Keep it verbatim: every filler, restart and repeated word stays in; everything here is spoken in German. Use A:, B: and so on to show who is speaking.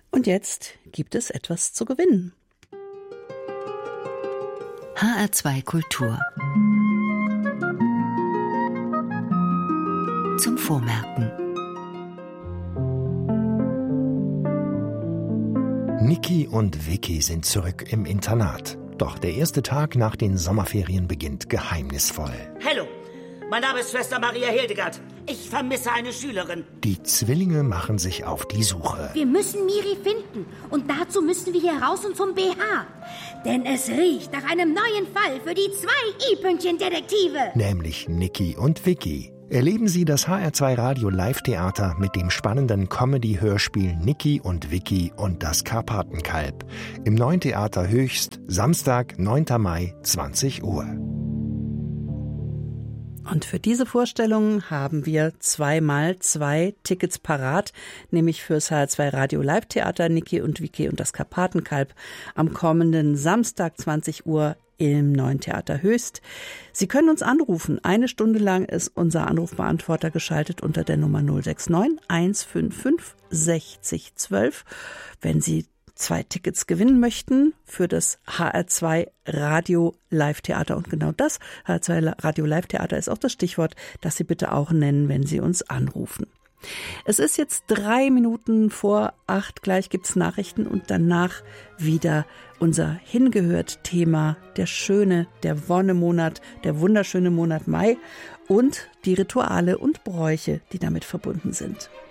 A: Und jetzt gibt es etwas zu gewinnen.
B: H R zwei Kultur. Zum Vormerken.
C: Niki und Vicky sind zurück im Internat. Doch der erste Tag nach den Sommerferien beginnt geheimnisvoll.
D: Hallo, mein Name ist Schwester Maria Hildegard. Ich vermisse eine Schülerin.
C: Die Zwillinge machen sich auf die Suche.
E: Wir müssen Miri finden. Und dazu müssen wir hier raus und zum B H. Denn es riecht nach einem neuen Fall für die zwei I-Pünktchen-Detektive.
C: Nämlich Niki und Vicky. Erleben Sie das H R zwei Radio Live-Theater mit dem spannenden Comedy-Hörspiel Niki und Vicky und das Karpatenkalb. Im Neuen Theater Höchst, Samstag, neunter Mai, zwanzig Uhr.
A: Und für diese Vorstellung haben wir zweimal zwei Tickets parat, nämlich fürs H R zwei Radio Live-Theater Niki und Vicky und das Karpatenkalb am kommenden Samstag zwanzig Uhr im Neuen Theater Höchst. Sie können uns anrufen. Eine Stunde lang ist unser Anrufbeantworter geschaltet unter der Nummer null sechs neun eins fünf fünf sechzig zwölf. Wenn Sie zwei Tickets gewinnen möchten für das H R zwei Radio Live Theater. Und genau das, H R zwei Radio Live Theater, ist auch das Stichwort, das Sie bitte auch nennen, wenn Sie uns anrufen. Es ist jetzt drei Minuten vor acht, gleich gibt's Nachrichten und danach wieder unser Hingehört-Thema, der schöne, der Wonnemonat, der wunderschöne Monat Mai und die Rituale und Bräuche, die damit verbunden sind.